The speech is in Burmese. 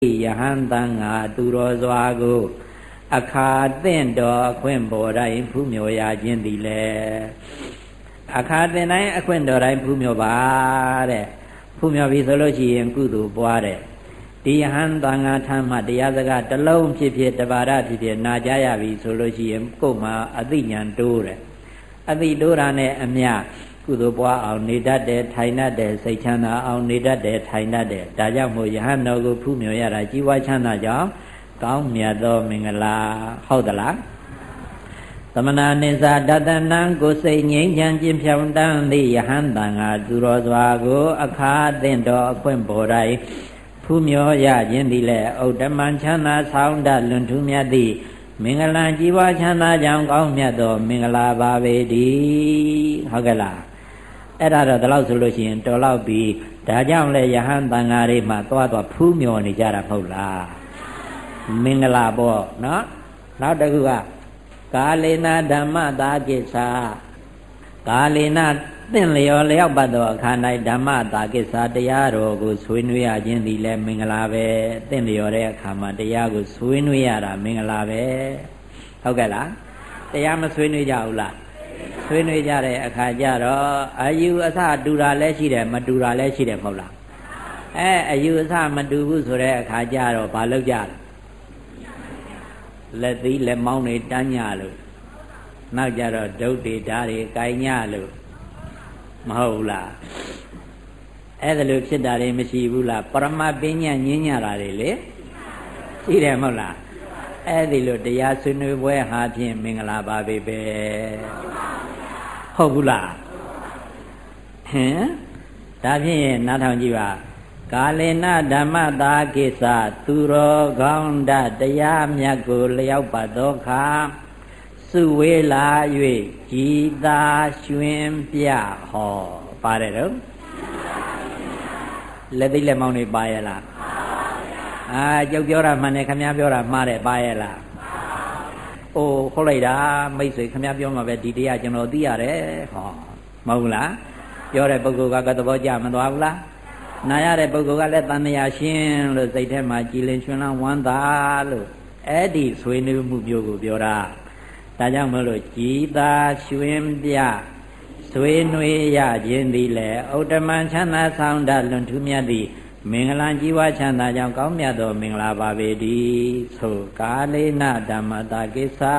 ယဟန်တန်ငါသူတော်စွာကိုအခါသင့်တော်အခွင့်ပေါ်တိုင်းဖူးမြော်ရခြင်းသည်လေအခါသင့်တိုင်းအခွင့်တော်တိုင်းဖူးမြော်ပါတဲ့ဖူးမြော်ပြီဆိုလို့ရှိရင်ကုသိုလ်ပွားတဲ့ဒီယဟန်တန်ငါထမ်းမှတရားစကားတစ်လုံးဖြစ်ဖြစ်တပါရဖြစ်ဖြစ်နာကြရပြီဆိုလို့ရှိရင်ကိုယ်မှာအသိဉာဏ်တိုးတယ်အသိတိုးတာနဲ့အမျှကုသိုလ်ပွားအောင်နေတတ်တယ်ထိုင်တတ်တယ်စိတ်ချမ်းသာအောင်နေတတ်တယ်ထိုင်တတ်တယ်ဒါကြောင့်မို့ယဟန်တော်ကိုဖူးမြော်ရတာကြီးပွားချမ်းသာကြောင်းကောင်းမြတ်သောမင်္ဂလာဟုတ်သလားသမဏနိစ္စတတနံကိုစိတ်ငြိမ်းချမ်းခြင်းဖြောင်းတန်းသည့်ယဟန်တန်ငါသူတော်စွာကိုအခါသင့်တော်အခွင့်ပေါ်တိုင်းဖူးမြော်ရခြင်းသည်လည်းဥဒ္ဓမံချမ်းသာဆောင်တလွန်ထူးမြတ်သည့်မင်္ဂလာကြီးပွားချမ်းသာကြောင်းကောင်းမြတ်သောမင်္ဂလာပါပေတည်းဟုတ်ကဲ့လားအဲ့ဒါတော့ဒီလောက်ဆိုလို့ရှိရင်တော်လောက်ပြီဒါကြောင့်လေယဟန်တန်ဃာတွေမှာသွားဖူးမြော်နေကြတာမဟုတ်လားမင်္ဂလာပေါ့နော်နောက်တစ်ခုကကာလေနာဓမ္မတာကိစ္စကာလေနာသင်လျော်လျောက်ပတ်သောအခါ၌ဓမ္မတာကိစ္စတရားတော်ကိုဆွေးနွေးရခြင်းသည်လည်းမင်္ဂလာပဲသင်လျော်တဲ့အခါမှာတရားကိုဆွေးနွေးရတာမင်္ဂလာပဲဟုတ်ကဲ့လားတရားမဆွေးနွေးကြဘူးလားဆွေးနွေးကြတဲ့အခါကျတော့အယူအဆတူတာလည်းရှိတယ်မတူတာလည်းရှိတယ်မဟုတ်လားအယူအဆမတူဘူးဆိုတဲ့အခါကျတော့ဘာလုပ်ကြလဲလက်သီးလက်မောင်းတွေတန်းညလို့နောက်ကြတော့ဒုတ်တွေဓာတ်တွေကိုင်ညလို့မဟုတ်လားအဲ့ဒါလို့ဖြစ်တာတွေမရှိဘူးလားပရမပညာညင်းညတာတွေလေရှိတယ်မဟုတ်လားအဲ့ဒီလိုတရားဆွေးနွေးပွဲဟာဖြင့်မင်္ဂလာပါပဲဟုတ်ဘူးလားဟင်ဒါဖြင့်နားထောင်ကြည့်ပါကာလေနဓမ္မတာကိစ္စသူတော်ကောင်းတတရားမြတ်ကိုလျောက်ပတ်သောခါစုဝေးလာ၍ကြည်သာရွှင်ပြဟောပါတယ်တော့လက်သိလက်မောင်းတွေပါရဲ့လားကျုပ်ပြောတာမှန်တယ်ခင်ဗျားပြောတာမှားတယ်ပါရဲ့လားအိုးခေါ်လိုက်တာမိတ်ဆွေခင်ဗျားပြောမှာပဲဒီတရားကျွန်တော်သိရတယ်ဟောမဟုတ်လားပြောတဲ့ပုဂ္ဂိုလ်ကသဘောကျမသွားဘူးလားနာရတဲ့ပုဂ္ဂိုလ်ကလည်းတန်မြာရှင်းလို့စိတ်ထဲမှာကြည်လင်ရွှင်လန်းဝမ်းသာလို့အဲ့ဒီဆွေးနွေးမှုမျိုးကိုပြောတာဒါကြောင့်မလို့ကြည်သာရွှင်ပြဆွေးနွေးရခြင်းသည်လည်းဥဒ္ဓမံချမ်းသာဆောင်တလွန်ထူးမြတ်သည့်မင်္ဂလာကြီးပွားချမ်းသာကြောင်းကောင်းမြတ်သောမင်္ဂလာပါပေတည်းဆိုကာလေနဓမ္မတာကိစ္စ